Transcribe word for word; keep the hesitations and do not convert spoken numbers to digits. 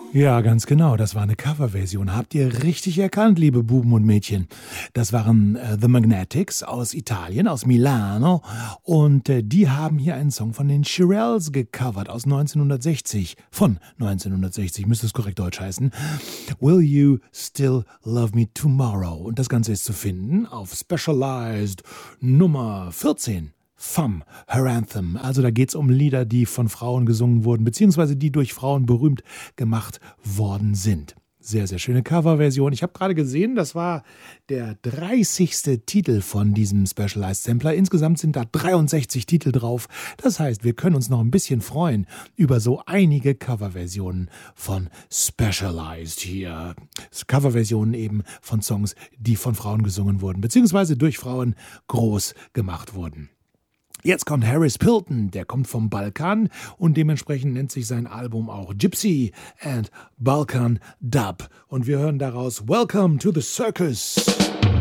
Ja, ganz genau. Das war eine Coverversion. Habt ihr richtig erkannt, liebe Buben und Mädchen? Das waren äh, The Magnetics aus Italien, aus Milano. Und äh, die haben hier einen Song von den Shirelles gecovert aus neunzehnhundertsechzig. Von neunzehnhundertsechzig, müsste es korrekt deutsch heißen. Will You Still Love Me Tomorrow? Und das Ganze ist zu finden auf Specialized Nummer vierzehn. Femme, Her Anthem. Also da geht's um Lieder, die von Frauen gesungen wurden, beziehungsweise die durch Frauen berühmt gemacht worden sind. Sehr, sehr schöne Coverversion. Ich habe gerade gesehen, das war der dreißigste Titel von diesem Specialized Sampler. Insgesamt sind da dreiundsechzig Titel drauf. Das heißt, wir können uns noch ein bisschen freuen über so einige Coverversionen von Specialized hier. Coverversionen eben von Songs, die von Frauen gesungen wurden, beziehungsweise durch Frauen groß gemacht wurden. Jetzt kommt Harris Pilton, der kommt vom Balkan und dementsprechend nennt sich sein Album auch Gypsy and Balkan Dub. Und wir hören daraus Welcome to the Circus.